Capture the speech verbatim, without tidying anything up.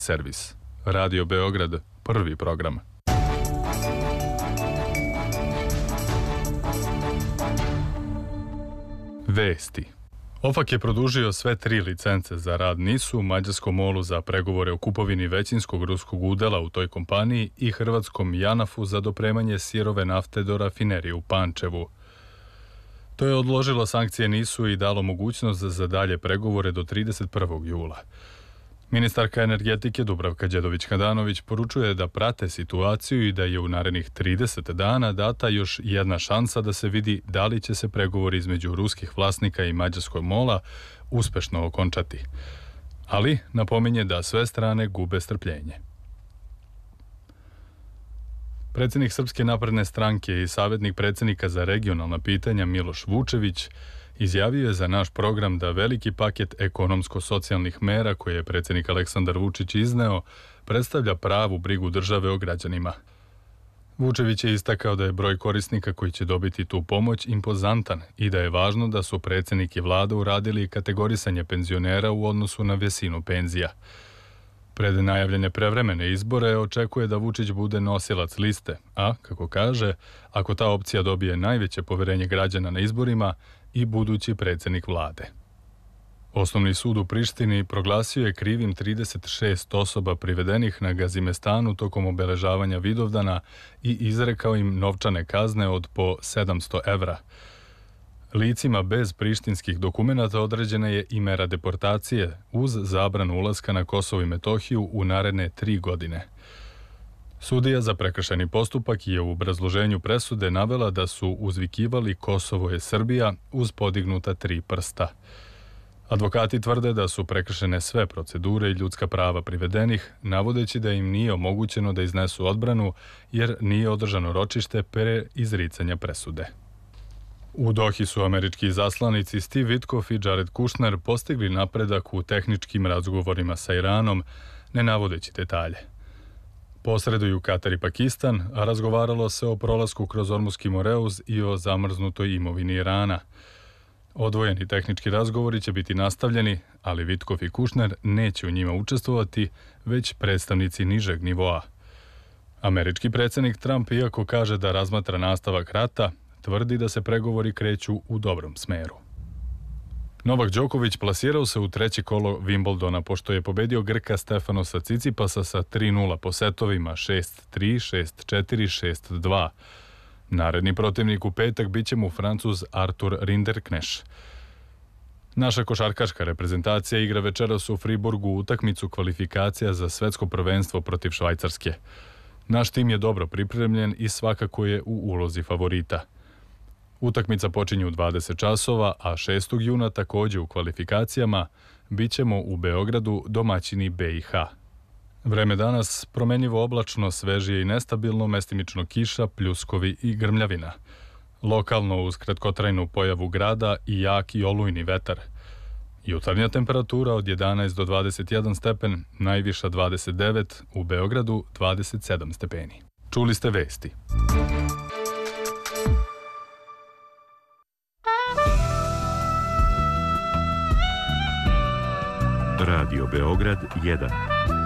Servis. Radio Beograd, prvi program. Vesti. OFAK je produžio sve tri licence za rad NIS-u, Mađarskom molu za pregovore o kupovini većinskog ruskog udela u toj kompaniji i hrvatskom JANAF-u za dopremanje sirove nafte do rafinerije u Pančevu. To je odložilo sankcije NIS-u i dalo mogućnost za dalje pregovore do trideset prvog jula. Ministarka energetike Dubravka Đedović-Handanović poručuje da prate situaciju i da je u narednih trideset dana data još jedna šansa da se vidi da li će se pregovori između ruskih vlasnika i Mađarskog mola uspešno okončati. Ali napominje da sve strane gube strpljenje. Predsjednik Srpske napredne stranke i savjetnik predsjednika za regionalna pitanja Miloš Vučević izjavio je za naš program da veliki paket ekonomsko-socijalnih mera koje je predsjednik Aleksandar Vučić izneo predstavlja pravu brigu države o građanima. Vučević je istakao da je broj korisnika koji će dobiti tu pomoć impozantan i da je važno da su predsjednik i vlada uradili kategorisanje penzionera u odnosu na visinu penzija. Pred najavljene prevremene izbore očekuje da Vučić bude nosilac liste, a, kako kaže, ako ta opcija dobije najveće poverenje građana na izborima, i budući predsjednik vlade. Osnovni sud u Prištini proglasio je krivim trideset šest osoba privedenih na Gazimestanu tokom obeležavanja Vidovdana i izrekao im novčane kazne od po sedamsto evra. Licima bez prištinskih dokumenata određena je i mera deportacije uz zabranu ulaska na Kosovo i Metohiju u naredne tri godine. Sudija za prekršajni postupak je u obrazloženju presude navela da su uzvikivali Kosovo je Srbija uz podignuta tri prsta. Advokati tvrde da su prekršene sve procedure i ljudska prava privedenih, navodeći da im nije omogućeno da iznesu odbranu jer nije održano ročište pre izricanja presude. U Dohi su američki izaslanici Steve Witkoff i Jared Kushner postigli napredak u tehničkim razgovorima sa Iranom, ne navodeći detalje. Posreduju Katar i Pakistan, a razgovaralo se o prolasku kroz Ormuski Moreuz i o zamrznutoj imovini Irana. Odvojeni tehnički razgovori će biti nastavljeni, ali Witkoff i Kushner neće u njima učestvovati, već predstavnici nižeg nivoa. Američki predsjednik Trump, iako kaže da razmatra nastavak rata, tvrdi da se pregovori kreću u dobrom smeru. Novak Đoković plasirao se u treći kolo Wimbledona pošto je pobedio Grka Stefanosa Cicipasa sa tri nula po setovima šest tri, šest četiri, šest dva. Naredni protivnik u petak biće mu Francuz Artur Rinderkneš. Naša košarkaška reprezentacija igra večeras u Friburgu utakmicu kvalifikacija za svetsko prvenstvo protiv Švajcarske. Naš tim je dobro pripremljen i svakako je u ulozi favorita. Utakmica počinje u dvadeset časova, a šestog juna također u kvalifikacijama bit ćemo u Beogradu domaćini B i H. Vreme danas promenjivo oblačno, svežije i nestabilno, mestimično kiša, pljuskovi i grmljavina. Lokalno uz kratkotrajnu pojavu grada i jak i olujni vetar. Jutarnja temperatura od jedanaest do dvadeset jedan stepen, najviša dvadeset devet, u Beogradu dvadeset sedam stepeni. Čuli ste vesti. Radio Beograd jedan.